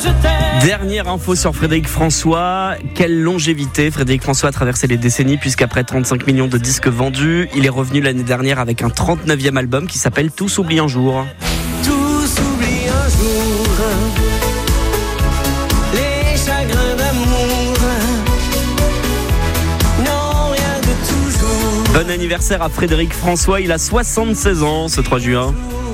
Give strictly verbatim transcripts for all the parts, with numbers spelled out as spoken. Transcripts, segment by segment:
Dernière info sur Frédéric François. Quelle longévité. Frédéric François a traversé les décennies puisqu'après trente-cinq millions de disques vendus, il est revenu l'année dernière avec un trente-neuvième album qui s'appelle Tous oublient un jour. Tous oublient un jour les chagrins d'amour. Non, rien de toujours. Bon anniversaire à Frédéric François, il a soixante-seize ans ce trois juin.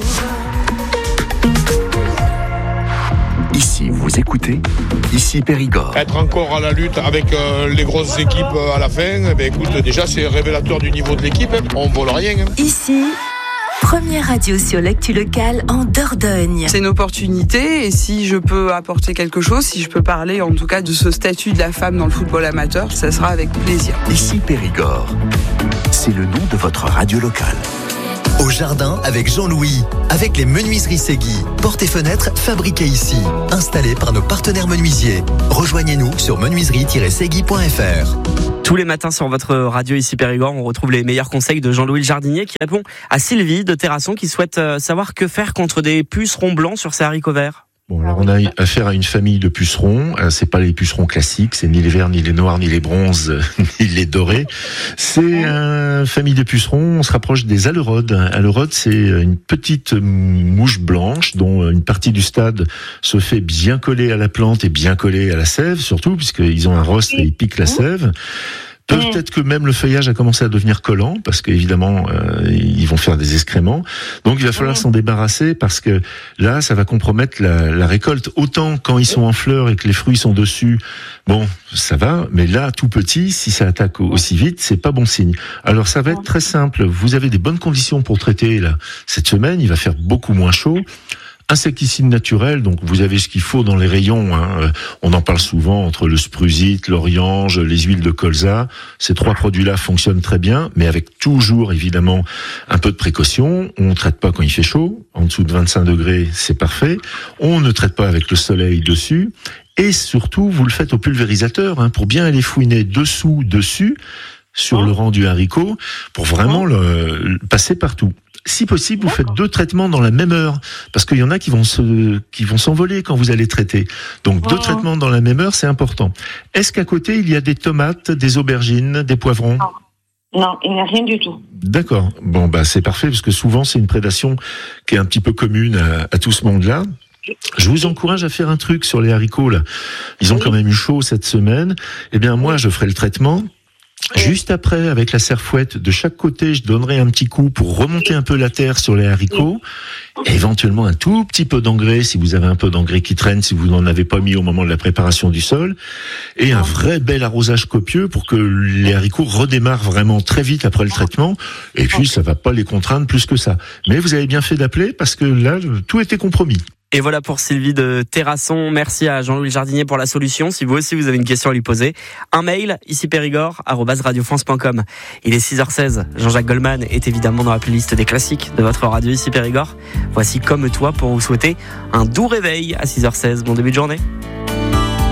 Ici, vous écoutez, ici Périgord. Être encore à la lutte avec euh, les grosses équipes euh, à la fin, eh bien, écoute, déjà c'est révélateur du niveau de l'équipe, hein. On ne vole rien. Hein. Ici, première radio sur l'actu locale en Dordogne. C'est une opportunité et si je peux apporter quelque chose, si je peux parler en tout cas de ce statut de la femme dans le football amateur, ça sera avec plaisir. Ici Périgord, c'est le nom de votre radio locale. Au jardin avec Jean-Louis, avec les menuiseries Segui. Portes et fenêtres fabriquées ici, installées par nos partenaires menuisiers. Rejoignez-nous sur menuiserie tiret segui point f r. Tous les matins sur votre radio ici Périgord, on retrouve les meilleurs conseils de Jean-Louis le jardinier qui répond à Sylvie de Terrasson qui souhaite savoir que faire contre des pucerons blancs sur ses haricots verts. Bon, alors on a affaire à une famille de pucerons. C'est pas les pucerons classiques, c'est ni les verts, ni les noirs, ni les bronzes, ni les dorés. C'est une famille de pucerons. On se rapproche des alerodes. Alerodes, c'est une petite mouche blanche dont une partie du stade se fait bien coller à la plante et bien coller à la sève, surtout puisqu'ils ont un rost et ils piquent la sève. Peut-être que même le feuillage a commencé à devenir collant parce qu'évidemment euh, ils vont faire des excréments. Donc il va falloir s'en débarrasser parce que là ça va compromettre la, la récolte. Autant quand ils sont en fleurs et que les fruits sont dessus, bon ça va. Mais là tout petit, si ça attaque aussi vite, c'est pas bon signe. Alors ça va être très simple. Vous avez des bonnes conditions pour traiter là cette semaine. Il va faire beaucoup moins chaud. Insecticide naturel, donc vous avez ce qu'il faut dans les rayons. Hein. On en parle souvent entre le sprusite, l'oriange, les huiles de colza. Ces trois produits-là fonctionnent très bien, mais avec toujours évidemment un peu de précaution. On ne traite pas quand il fait chaud. En dessous de vingt-cinq degrés, c'est parfait. On ne traite pas avec le soleil dessus. Et surtout, vous le faites au pulvérisateur hein, pour bien aller fouiner dessous, dessus, sur le rang du haricot, pour vraiment le, le passer partout. Si possible, vous faites deux traitements dans la même heure, parce qu'il y en a qui vont se, qui vont s'envoler quand vous allez traiter. Donc deux traitements dans la même heure, c'est important. Est-ce qu'à côté il y a des tomates, des aubergines, des poivrons ? Non, non, il n'y a rien du tout. D'accord. Bon bah c'est parfait parce que souvent c'est une prédation qui est un petit peu commune à, à tout ce monde-là. Je vous encourage à faire un truc sur les haricots là. Ils ont quand même eu chaud cette semaine. Eh bien moi je ferai le traitement. Juste après, avec la serfouette, de chaque côté, je donnerai un petit coup pour remonter un peu la terre sur les haricots. Et éventuellement un tout petit peu d'engrais, si vous avez un peu d'engrais qui traîne, si vous n'en avez pas mis au moment de la préparation du sol. Et un vrai bel arrosage copieux pour que les haricots redémarrent vraiment très vite après le traitement. Et puis, ça va pas les contraindre plus que ça. Mais vous avez bien fait d'appeler parce que là, tout était compromis. Et voilà pour Sylvie de Terrasson. Merci à Jean-Louis le jardinier pour la solution. Si vous aussi vous avez une question à lui poser, un mail ici périgord arobase radio france point com. Il est six heures seize. Jean-Jacques Goldman est évidemment dans la playlist des classiques de votre radio ici Périgord. Voici Comme toi pour vous souhaiter un doux réveil à six heures seize. Bon début de journée.